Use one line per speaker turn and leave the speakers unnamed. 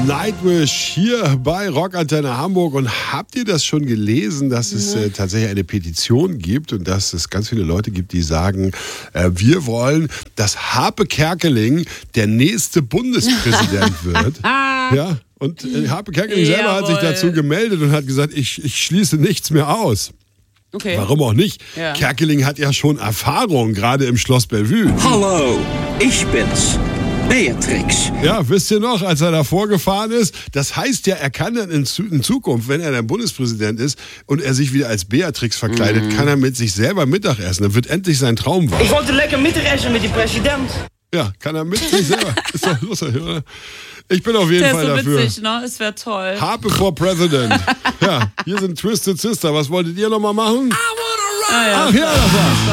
Nightwish hier bei Rockantenne Hamburg. Und habt ihr das schon gelesen, dass es tatsächlich eine Petition gibt und dass es ganz viele Leute gibt, die sagen, wir wollen, dass Harpe Kerkeling der nächste Bundespräsident wird. Ja, und Harpe Kerkeling selber hat sich dazu gemeldet und hat gesagt, ich schließe nichts mehr aus.
Okay.
Warum auch nicht?
Ja.
Kerkeling hat ja schon Erfahrung, gerade im Schloss Bellevue.
Hallo, ich bin's, Beatrix.
Ja, wisst ihr noch, als er davor gefahren ist? Das heißt ja, er kann dann in Zukunft, wenn er dann Bundespräsident ist und er sich wieder als Beatrix verkleidet, kann er mit sich selber Mittag essen. Dann wird endlich sein Traum wahr.
Ich wollte lecker Mittag essen mit dem Präsident.
Ja, kann er mit sich selber. Ist doch lustig, oder? Ich bin auf jeden Fall
so
dafür.
Witzig, ne? Es wäre toll.
Harpe for President. Ja, hier sind Twisted Sister. Was wolltet ihr nochmal machen?
Ah, ja.
Ach ja, das war's.